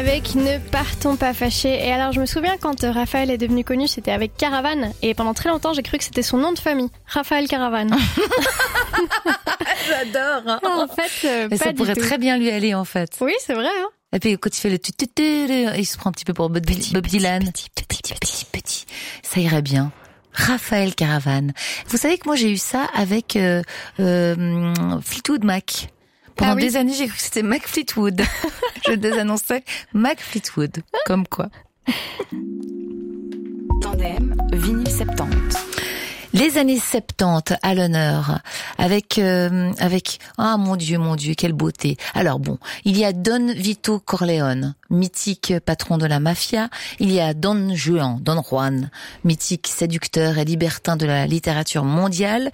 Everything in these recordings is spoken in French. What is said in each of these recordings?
avec Ne partons pas fâchés. Et alors je me souviens quand Raphaël est devenu connu, c'était avec Caravane. Et pendant très longtemps j'ai cru que c'était son nom de famille, Raphaël Caravane. J'adore. En fait, Mais pas ça du pourrait tout. très bien lui aller en fait. Oui, c'est vrai. Hein. Et puis quand il fait le il se prend un petit peu pour Bob Dylan. Petit. Ça irait bien. Raphaël Caravane. Vous savez que moi j'ai eu ça avec Fleetwood Mac. Pendant des années, j'ai cru que c'était Mac Fleetwood. Je désannonçais Mac Fleetwood. Comme quoi. Tandem, vinyle 70. Les années 70 à l'honneur, avec ah mon Dieu, quelle beauté. Alors bon, il y a Don Vito Corleone, mythique patron de la mafia. Il y a Don Juan, mythique séducteur et libertin de la littérature mondiale.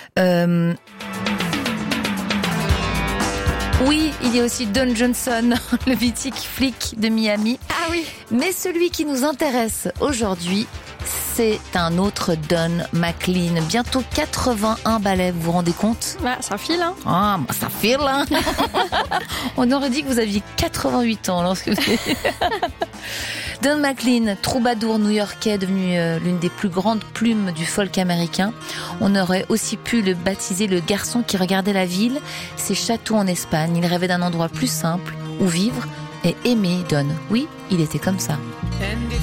Oui, il y a aussi Don Johnson, le mythique flic de Miami. Ah oui. Mais celui qui nous intéresse aujourd'hui, c'est un autre Don McLean. Bientôt 81 ballets, vous vous rendez compte ? Bah, ça file, hein. Ah, bah ça file, hein. On aurait dit que vous aviez 88 ans lorsque vous... Don McLean, troubadour new-yorkais devenu l'une des plus grandes plumes du folk américain. On aurait aussi pu le baptiser le garçon qui regardait la ville, ses châteaux en Espagne. Il rêvait d'un endroit plus simple où vivre et aimer Don. Oui, il était comme ça.